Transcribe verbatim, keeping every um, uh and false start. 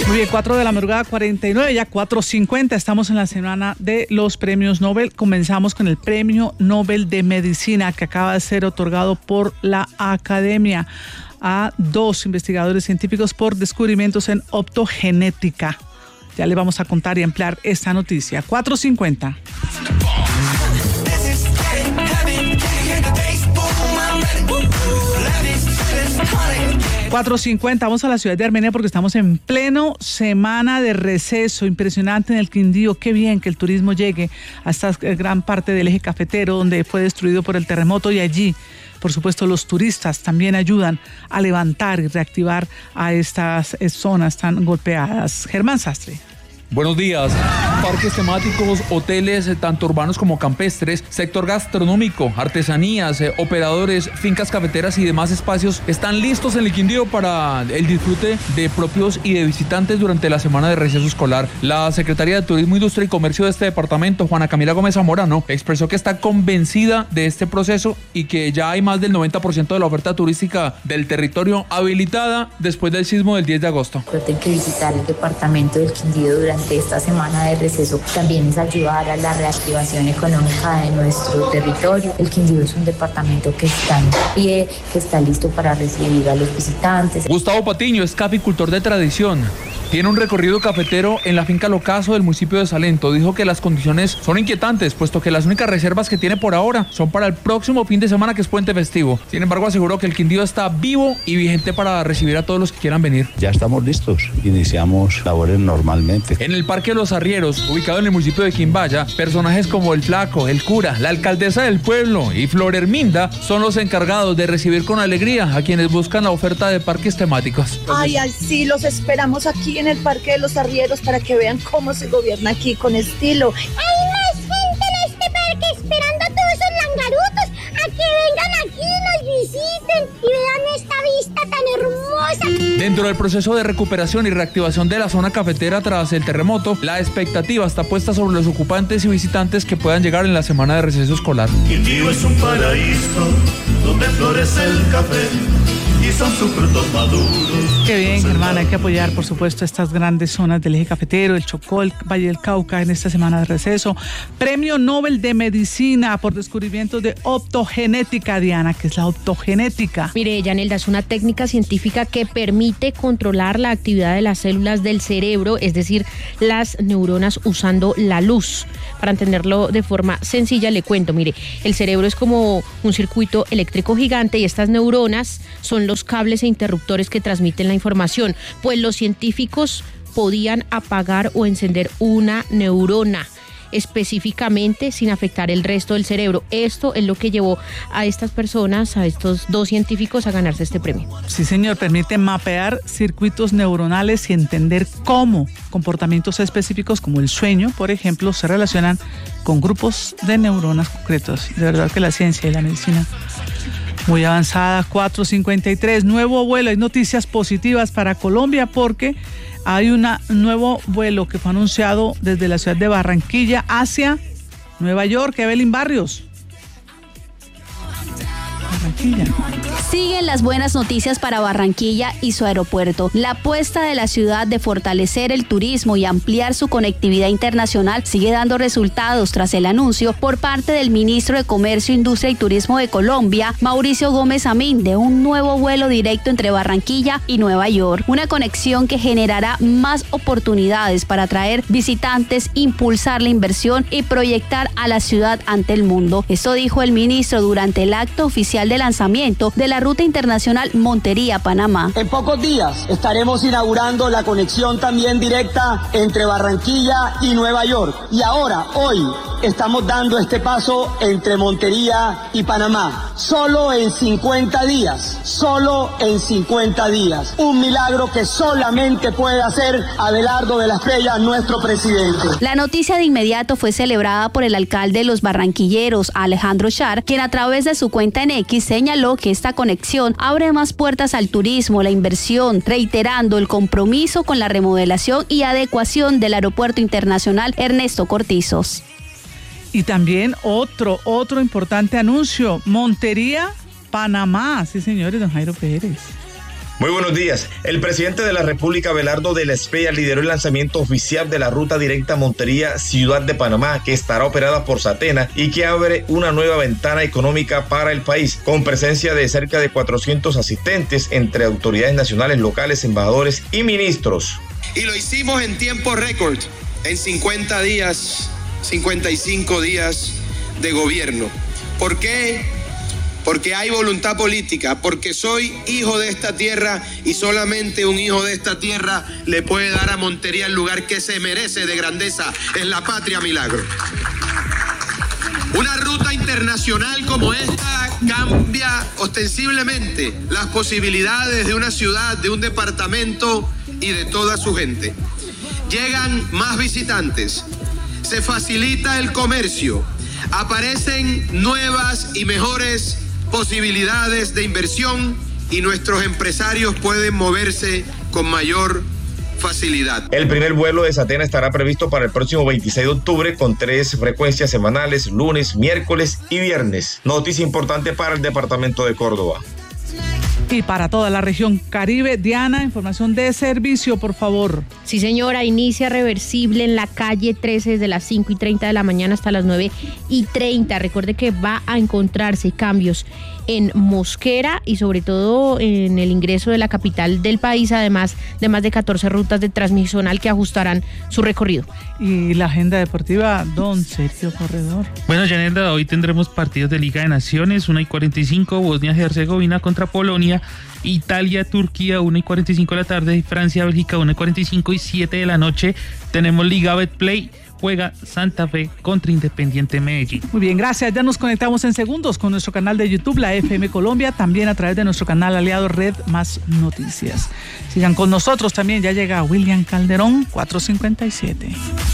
Muy bien, cuatro de la madrugada, cuarenta y nueve, ya cuatro cincuenta. Estamos en la semana de los premios Nobel. Comenzamos con el Premio Nobel de Medicina, que acaba de ser otorgado por la Academia a dos investigadores científicos por descubrimientos en optogenética. Ya le vamos a contar y ampliar esta noticia. cuatro cincuenta. cuatro cincuenta, vamos a la ciudad de Armenia porque estamos en pleno semana de receso. Impresionante en el Quindío. Qué bien que el turismo llegue a esta gran parte del eje cafetero donde fue destruido por el terremoto, y allí, por supuesto, los turistas también ayudan a levantar y reactivar a estas zonas tan golpeadas. Germán Sastre. Buenos días. Parques temáticos, hoteles, tanto urbanos como campestres, sector gastronómico, artesanías, eh, operadores, fincas cafeteras y demás espacios están listos en el Quindío para el disfrute de propios y de visitantes durante la semana de receso escolar. La Secretaría de Turismo, Industria y Comercio de este departamento, Juana Camila Gómez Zamorano, expresó que está convencida de este proceso y que ya hay más del noventa por ciento de la oferta turística del territorio habilitada después del sismo del diez de agosto. Tienen que visitar el departamento del Quindío durante esta semana de receso también es ayudar a la reactivación económica de nuestro territorio. El Quindío es un departamento que está en pie, que está listo para recibir a los visitantes. Gustavo Patiño es caficultor de tradición. Tiene un recorrido cafetero en la finca Locaso del municipio de Salento. Dijo que las condiciones son inquietantes, puesto que las únicas reservas que tiene por ahora son para el próximo fin de semana, que es puente festivo. Sin embargo, aseguró que el Quindío está vivo y vigente para recibir a todos los que quieran venir. Ya estamos listos, iniciamos labores normalmente. En el Parque Los Arrieros, ubicado en el municipio de Quimbaya, personajes como el Flaco, el cura, la alcaldesa del pueblo y Flor Herminda son los encargados de recibir con alegría a quienes buscan la oferta de parques temáticos. Ay, ay, sí, los esperamos aquí en el Parque de los Arrieros para que vean cómo se gobierna aquí con estilo. Hay más gente en este parque esperando a todos esos langarutos a que vengan aquí, nos visiten y vean esta vista tan hermosa. Dentro del proceso de recuperación y reactivación de la zona cafetera tras el terremoto, la expectativa está puesta sobre los ocupantes y visitantes que puedan llegar en la semana de receso escolar. Quindío es un paraíso donde florece el café y son sus frutos maduros. Qué bien, Germán, hay que apoyar, por supuesto, estas grandes zonas del eje cafetero, el Chocó, el Valle del Cauca, en esta semana de receso. Premio Nobel de Medicina por descubrimientos de optogenética, Diana. ¿Qué es la optogenética? Mire, Yanelda, es una técnica científica que permite controlar la actividad de las células del cerebro, es decir, las neuronas usando la luz. Para entenderlo de forma sencilla, le cuento, mire, el cerebro es como un circuito eléctrico gigante y estas neuronas son los cables e interruptores que transmiten la información. Pues los científicos podían apagar o encender una neurona específicamente sin afectar el resto del cerebro. Esto es lo que llevó a estas personas, a estos dos científicos, a ganarse este premio. Sí, señor, permite mapear circuitos neuronales y entender cómo comportamientos específicos como el sueño, por ejemplo, se relacionan con grupos de neuronas concretos. De verdad que la ciencia y la medicina muy avanzada. Cuatro cincuenta y tres, nuevo vuelo. Hay noticias positivas para Colombia porque hay un nuevo vuelo que fue anunciado desde la ciudad de Barranquilla hacia Nueva York. Evelyn Barrios. Barranquilla. Siguen las buenas noticias para Barranquilla y su aeropuerto. La apuesta de la ciudad de fortalecer el turismo y ampliar su conectividad internacional sigue dando resultados tras el anuncio por parte del ministro de Comercio, Industria y Turismo de Colombia, Mauricio Gómez Amín, de un nuevo vuelo directo entre Barranquilla y Nueva York. Una conexión que generará más oportunidades para atraer visitantes, impulsar la inversión y proyectar a la ciudad ante el mundo. Esto dijo el ministro durante el acto oficial de lanzamiento de la ruta internacional Montería-Panamá. En pocos días estaremos inaugurando la conexión también directa entre Barranquilla y Nueva York. Y ahora, hoy, estamos dando este paso entre Montería y Panamá. Solo en cincuenta días, solo en cincuenta días. Un milagro que solamente puede hacer Abelardo de la Estrella, nuestro presidente. La noticia de inmediato fue celebrada por el alcalde de los barranquilleros, Alejandro Char, quien a través de su cuenta en X señaló que esta conexión abre más puertas al turismo, la inversión, reiterando el compromiso con la remodelación y adecuación del Aeropuerto Internacional Ernesto Cortizos. Y también otro, otro importante anuncio, Montería, Panamá. Sí, señores, don Jairo Pérez. Muy buenos días. El presidente de la República, Abelardo de la Espriella, lideró el lanzamiento oficial de la ruta directa Montería-Ciudad de Panamá, que estará operada por Satena y que abre una nueva ventana económica para el país, con presencia de cerca de cuatrocientos asistentes entre autoridades nacionales, locales, embajadores y ministros. Y lo hicimos en tiempo récord, en cincuenta días, cincuenta y cinco días de gobierno. ¿Por qué? Porque hay voluntad política, porque soy hijo de esta tierra y solamente un hijo de esta tierra le puede dar a Montería el lugar que se merece de grandeza en la patria milagro. Una ruta internacional como esta cambia ostensiblemente las posibilidades de una ciudad, de un departamento y de toda su gente. Llegan más visitantes, se facilita el comercio, aparecen nuevas y mejores posibilidades de inversión y nuestros empresarios pueden moverse con mayor facilidad. El primer vuelo de Satena estará previsto para el próximo veintiséis de octubre con tres frecuencias semanales, lunes, miércoles y viernes. Noticia importante para el departamento de Córdoba. Y para toda la región Caribe, Diana, información de servicio, por favor. Sí, señora, inicia reversible en la calle trece desde las cinco y treinta de la mañana hasta las nueve y treinta. Recuerde que va a encontrarse cambios en Mosquera y sobre todo en el ingreso de la capital del país, además de más de catorce rutas de transmisional que ajustarán su recorrido. Y la agenda deportiva, don Sergio Corredor. Bueno, Yanelda, hoy tendremos partidos de Liga de Naciones, una y cuarenta y cinco, Bosnia-Herzegovina contra Polonia, Italia-Turquía, una y cuarenta y cinco de la tarde, Francia-Bélgica, una y cuarenta y cinco y siete de la noche. Tenemos Liga Betplay, juega Santa Fe contra Independiente Medellín. Muy bien, gracias. Ya nos conectamos en segundos con nuestro canal de YouTube, la F M Colombia, también a través de nuestro canal aliado Red Más Noticias. Sigan con nosotros también, ya llega William Calderón, cuatrocientos cincuenta y siete.